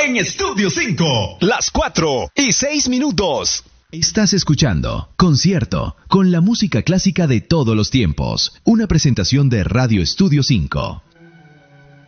en Estudio 5. Las 4:06. Estás escuchando Concierto con la música clásica de todos los tiempos. Una presentación de Radio Estudio 5.